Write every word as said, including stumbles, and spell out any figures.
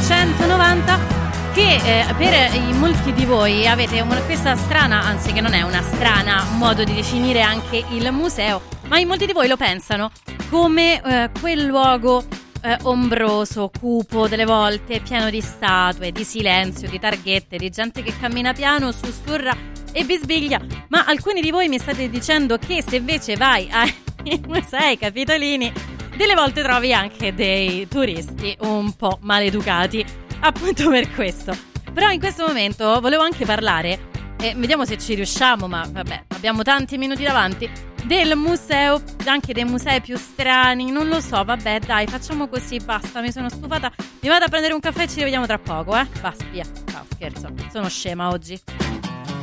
centonovanta, che eh, per i molti di voi avete una, questa strana, anzi che non è una strana modo di definire anche il museo, ma in molti di voi lo pensano come eh, quel luogo eh, ombroso, cupo delle volte, pieno di statue, di silenzio, di targhette, di gente che cammina piano, sussurra e bisbiglia. Ma alcuni di voi mi state dicendo che se invece vai ai musei capitolini, delle volte trovi anche dei turisti un po' maleducati, appunto per questo. Però in questo momento volevo anche parlare, e vediamo se ci riusciamo, ma vabbè, abbiamo tanti minuti davanti, del museo, anche dei musei più strani, non lo so, vabbè dai, facciamo così, basta, mi sono stufata, mi vado a prendere un caffè e ci rivediamo tra poco, eh, basta, via, ciao, scherzo, sono scema oggi.